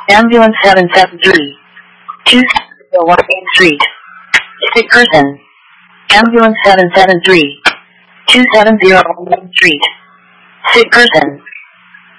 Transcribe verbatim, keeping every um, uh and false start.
Ambulance seven seven three. two seven zero one Main Street. Sick person. Ambulance seven seven three. two seven zero one Main Street. Sick person.